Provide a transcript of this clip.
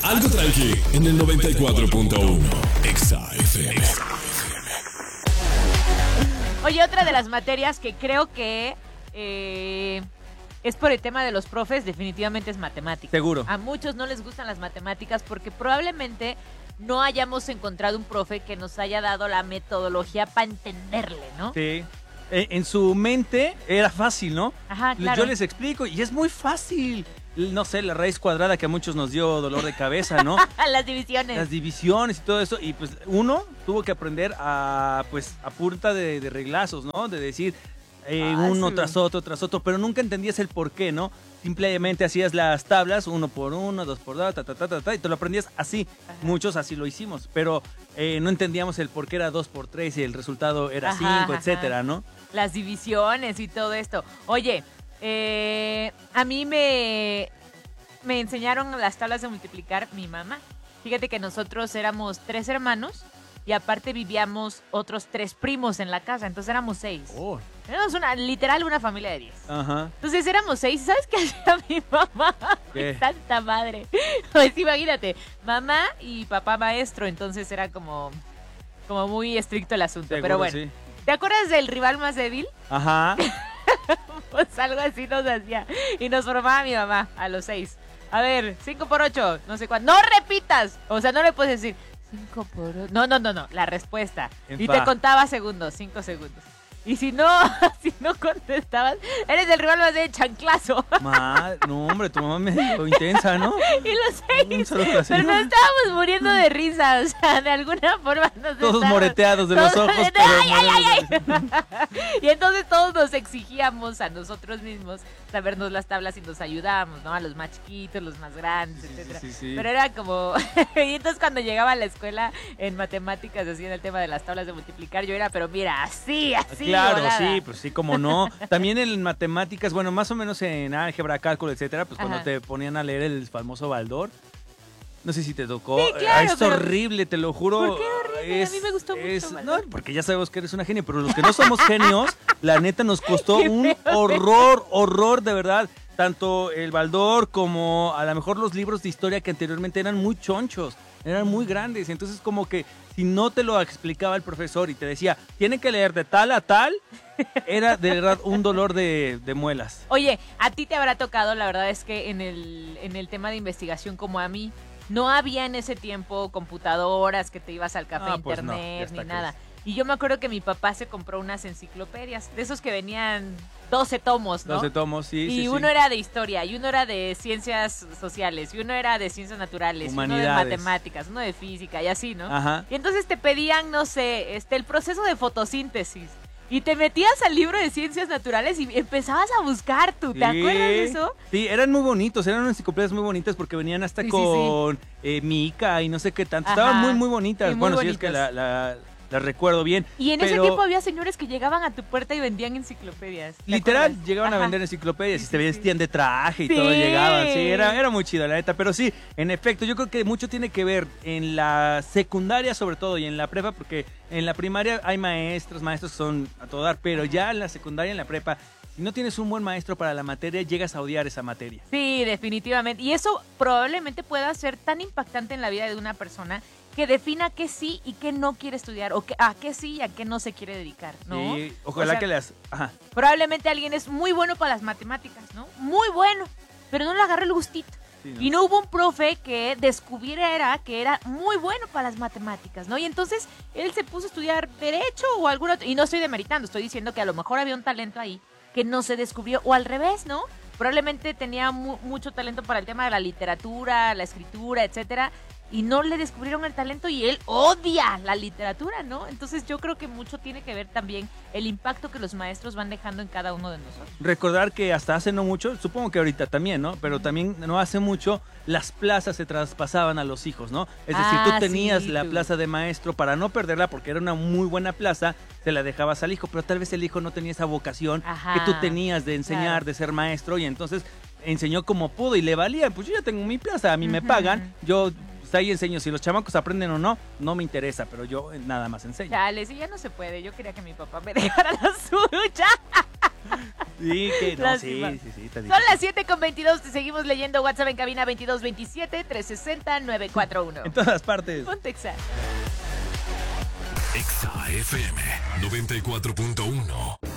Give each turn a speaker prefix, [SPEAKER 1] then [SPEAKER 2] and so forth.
[SPEAKER 1] Algo tranqui en el 94.1 Exa FM.
[SPEAKER 2] Oye, otra de las materias que creo que es por el tema de los profes, definitivamente es matemáticas.
[SPEAKER 3] Seguro.
[SPEAKER 2] A muchos no les gustan las matemáticas porque probablemente no hayamos encontrado un profe que nos haya dado la metodología para entenderle, ¿no?
[SPEAKER 3] Sí. En su mente era fácil, ¿no?
[SPEAKER 2] Ajá, claro.
[SPEAKER 3] Yo les explico y es muy fácil. No sé, la raíz cuadrada que a muchos nos dio dolor de cabeza, ¿no?
[SPEAKER 2] Las divisiones.
[SPEAKER 3] Las divisiones y todo eso. Y pues uno tuvo que aprender a punta de reglazos, ¿no? De decir uno tras otro, pero nunca entendías el por qué, ¿no? Simplemente hacías las tablas, 1 por 1, 2 por 2, y te lo aprendías así. Ajá. Muchos así lo hicimos, pero no entendíamos el por qué era 2 por 3 y el resultado era 5, etcétera, ¿no?
[SPEAKER 2] Las divisiones y todo esto. Oye, a mí me enseñaron las tablas de multiplicar mi mamá. Fíjate que nosotros éramos 3 hermanos y aparte vivíamos otros 3 primos en la casa, entonces éramos 6.
[SPEAKER 3] Oh.
[SPEAKER 2] Éramos literal una familia de 10.
[SPEAKER 3] Ajá.
[SPEAKER 2] Entonces éramos 6. ¿Sabes qué hacía mi mamá?
[SPEAKER 3] ¿Qué?
[SPEAKER 2] Santa madre. Pues imagínate, mamá y papá maestro, entonces era como muy estricto el asunto.
[SPEAKER 3] Seguro,
[SPEAKER 2] pero bueno,
[SPEAKER 3] sí.
[SPEAKER 2] ¿Te acuerdas del rival más débil?
[SPEAKER 3] Ajá.
[SPEAKER 2] Pues algo así nos hacía. Y nos formaba mi mamá a los 6. A ver, 5 por 8, no sé cuánto. ¡No repitas! O sea, no le puedes decir 5 por 8. No, la respuesta. Y te contaba segundos, 5 segundos. Y si no contestabas, eres el rival más de chanclazo.
[SPEAKER 3] No, hombre, tu mamá me dijo intensa, ¿no?
[SPEAKER 2] Y lo sé. Pero nos estábamos muriendo de risa, o sea, de alguna forma
[SPEAKER 3] todos moreteados de los ojos.
[SPEAKER 2] ¡Ay! Y entonces todos nos exigíamos a nosotros mismos sabernos las tablas y nos ayudábamos, ¿no? A los más chiquitos, los más grandes, etcétera.
[SPEAKER 3] Sí.
[SPEAKER 2] Pero era como... Y entonces cuando llegaba a la escuela en matemáticas, así en el tema de las tablas de multiplicar, yo era, pero mira, así.
[SPEAKER 3] Claro,
[SPEAKER 2] volada.
[SPEAKER 3] sí, pues sí, como no. También en matemáticas, bueno, más o menos en álgebra, cálculo, etcétera, pues cuando te ponían a leer el famoso Baldor. No sé si te tocó.
[SPEAKER 2] Sí, claro,
[SPEAKER 3] es horrible, te lo juro.
[SPEAKER 2] ¿Por qué horrible? A mí me gustó mucho.
[SPEAKER 3] No, porque ya sabemos que eres una genia, pero los que no somos genios, la neta nos costó un horror, de verdad. Tanto el Baldor como a lo mejor los libros de historia que anteriormente eran muy chonchos, eran muy grandes. Entonces como que si no te lo explicaba el profesor y te decía, tienen que leer de tal a tal, era de verdad un dolor de muelas.
[SPEAKER 2] Oye, a ti te habrá tocado, la verdad es que en el tema de investigación como a mí, no había en ese tiempo computadoras que te ibas al café internet ni nada. Y yo me acuerdo que mi papá se compró unas enciclopedias, de esos que venían 12 tomos, ¿no?
[SPEAKER 3] 12 tomos, sí.
[SPEAKER 2] Y uno era de historia, y uno era de ciencias sociales, y uno era de ciencias naturales,
[SPEAKER 3] humanidades,
[SPEAKER 2] y uno de matemáticas, uno de física, y así, ¿no?
[SPEAKER 3] Ajá.
[SPEAKER 2] Y entonces te pedían, no sé, el proceso de fotosíntesis. Y te metías al libro de ciencias naturales y empezabas a buscar tú, ¿te acuerdas de eso?
[SPEAKER 3] Sí, eran muy bonitos, eran unas enciclopedias muy bonitas porque venían hasta con mica y no sé qué tanto.
[SPEAKER 2] Ajá.
[SPEAKER 3] Estaban muy, muy bonitas.
[SPEAKER 2] Muy
[SPEAKER 3] bueno,
[SPEAKER 2] bonitas.
[SPEAKER 3] sí es que las recuerdo bien.
[SPEAKER 2] Y en ese tiempo había señores que llegaban a tu puerta y vendían enciclopedias.
[SPEAKER 3] Literal, llegaban a vender enciclopedias y se vestían de traje y todo llegaban. Sí, era muy chido, la neta. Pero sí, en efecto, yo creo que mucho tiene que ver en la secundaria sobre todo y en la prepa, porque en la primaria hay maestros que son a todo dar, pero ya en la secundaria, en la prepa, si no tienes un buen maestro para la materia, llegas a odiar esa materia.
[SPEAKER 2] Sí, definitivamente. Y eso probablemente pueda ser tan impactante en la vida de una persona que defina qué sí y qué no quiere estudiar, o a qué sí y a qué no se quiere dedicar, ¿no?
[SPEAKER 3] Sí, ojalá que las... Ajá.
[SPEAKER 2] Probablemente alguien es muy bueno para las matemáticas, ¿no? Muy bueno, pero no le agarró el gustito.
[SPEAKER 3] Sí, ¿no?
[SPEAKER 2] Y no hubo un profe que descubriera que era muy bueno para las matemáticas, ¿no? Y entonces él se puso a estudiar Derecho o algún otro... Y no estoy demeritando, estoy diciendo que a lo mejor había un talento ahí que no se descubrió, o al revés, ¿no? Probablemente tenía mucho talento para el tema de la literatura, la escritura, etcétera, y no le descubrieron el talento y él odia la literatura, ¿no? Entonces yo creo que mucho tiene que ver también el impacto que los maestros van dejando en cada uno de nosotros.
[SPEAKER 3] Recordar que hasta hace no mucho, supongo que ahorita también, ¿no? Pero también no hace mucho, las plazas se traspasaban a los hijos, ¿no? Es decir, tú tenías la plaza de maestro para no perderla porque era una muy buena plaza, te la dejabas al hijo, pero tal vez el hijo no tenía esa vocación que tú tenías de enseñar, de ser maestro, y entonces enseñó como pudo y le valía, pues yo ya tengo mi plaza, a mí me pagan, yo... Pues ahí enseño, si los chamacos aprenden o no, no me interesa, pero yo nada más enseño.
[SPEAKER 2] Dale, sí, ya no se puede, yo quería que mi papá me dejara la suya.
[SPEAKER 3] Sí, que no,
[SPEAKER 2] Lástima.
[SPEAKER 3] sí.
[SPEAKER 2] Son las 7:22, te seguimos leyendo. WhatsApp en cabina 2227-360-941.
[SPEAKER 3] En todas partes.
[SPEAKER 2] Ponte Exa.
[SPEAKER 1] Exa FM 94.1.